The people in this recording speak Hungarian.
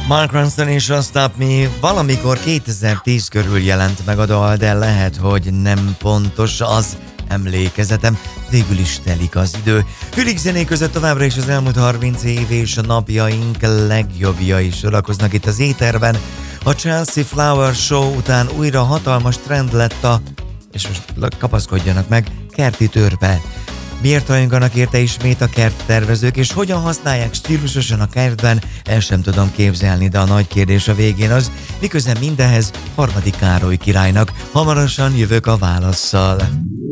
Mark Ronson és a Stop Me valamikor 2010 körül jelent meg a dal, de lehet, hogy nem pontos az emlékezetem, végül is telik az idő. Fülig zenék között továbbra is az elmúlt 30 év és a napjaink legjobbjai sorakoznak itt az éterben. A Chelsea Flower Show után újra hatalmas trend lett és most kapaszkodjanak meg, kerti törpe. Miért rajonganak érte ismét a kerttervezők, és hogyan használják stílusosan a kertben, el sem tudom képzelni, de a nagy kérdés a végén az, miközben mindenhez Harmadik Károly királynak. Hamarosan jövök a válasszal.